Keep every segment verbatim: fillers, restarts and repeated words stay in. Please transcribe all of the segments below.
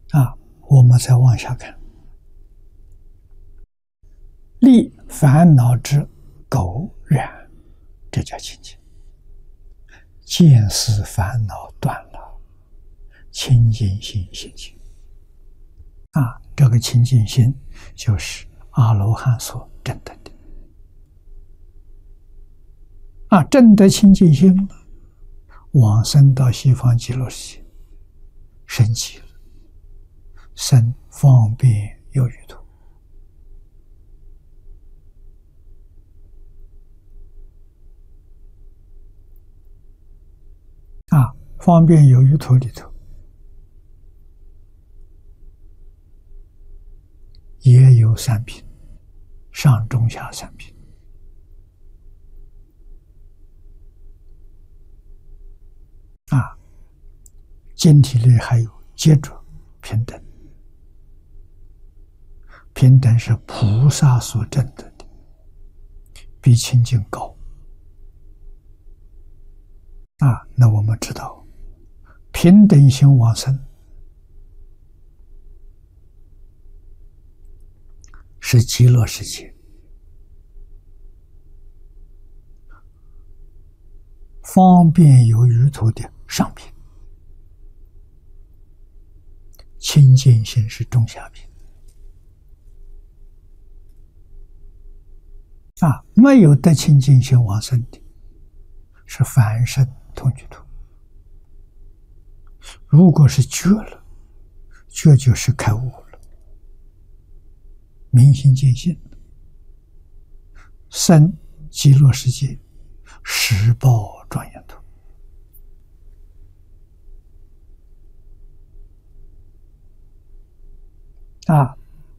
啊，我们再往下看，离烦恼之垢染，这叫清净。见思烦恼断了，清净心现前。啊，这个清净心就是阿罗汉所证得的。啊，证得清净心了，往生到西方极乐世界，升级了，生方便有余土。啊，方便有余土里头也有三品，上中下三品。啊，经体里还有接着平等，平等是菩萨所证得的，比清净高。啊，那我们知道，平等心往生是极乐世界，方便有余土的上品，清净心是中下品。啊，没有得清净心往生的，是凡圣同居土。如果是觉了，觉就是开悟了，明心见性，生极乐世界十报庄严土。啊，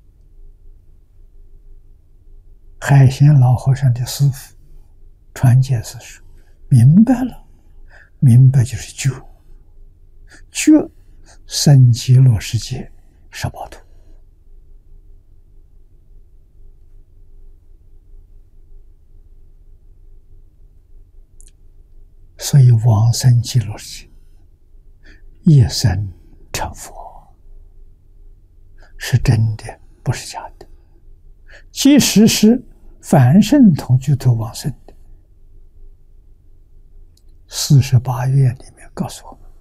海贤老和尚的师父传戒是说，明白了，明白就是觉，觉生极乐世界十报土。所以往生极乐世界，一生成佛，是真的，不是假的。即使是凡圣同居土往生的，四十八愿里面告诉我们，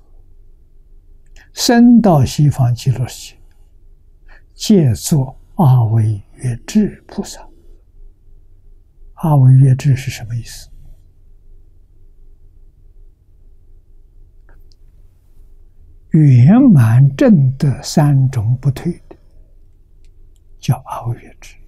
生到西方极乐世界，皆作阿惟越致菩萨。阿惟越致是什么意思？圆满证得三种不退的，叫阿惟越致。